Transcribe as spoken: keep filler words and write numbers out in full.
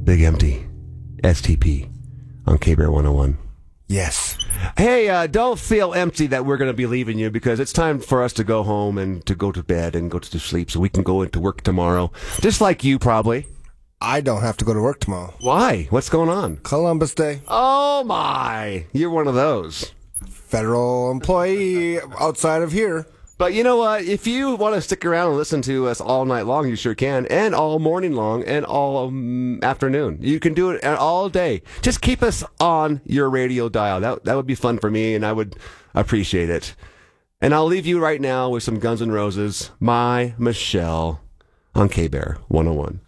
Big Empty, S T P, on K-Bear one oh one. Yes. Hey, uh, don't feel empty that we're going to be leaving you, because it's time for us to go home and to go to bed and go to sleep so we can go into work tomorrow. Just like you, probably. I don't have to go to work tomorrow. Why? What's going on? Columbus Day. Oh, my. You're one of those. Federal employee outside of here. But you know what? If you want to stick around and listen to us all night long, you sure can. And all morning long and all um, afternoon. You can do it all day. Just keep us on your radio dial. That, that would be fun for me, and I would appreciate it. And I'll leave you right now with some Guns N' Roses, My Michelle, on K-Bear one oh one.